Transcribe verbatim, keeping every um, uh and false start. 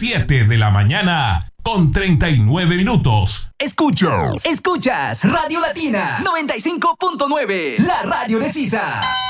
siete de la mañana con treinta y nueve minutos. Escuchas, escuchas Radio Latina noventa y cinco punto nueve, la radio de Sisa.